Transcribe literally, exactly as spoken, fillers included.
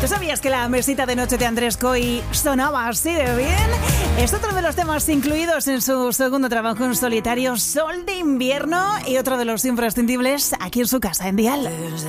¿Tú sabías que la mesita de noche de Andrés Coy sonaba así de bien? Es otro de los temas incluidos en su segundo trabajo en solitario, Sol de Invierno, y otro de los imprescindibles aquí en su casa en Dial.